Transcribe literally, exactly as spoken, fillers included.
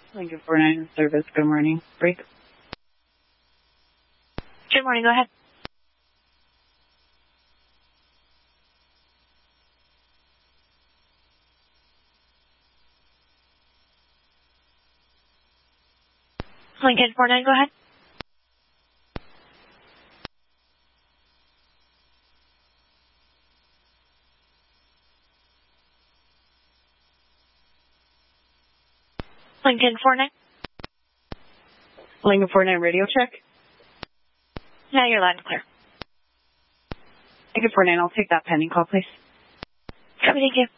Lincoln four nine service, good morning. Break. Good morning, go ahead. Lincoln four nine, go ahead. Lincoln four nine. Lincoln four nine radio check. Now you're loud and clear. Lincoln four nine, I'll take that pending call, please. Copy, thank you.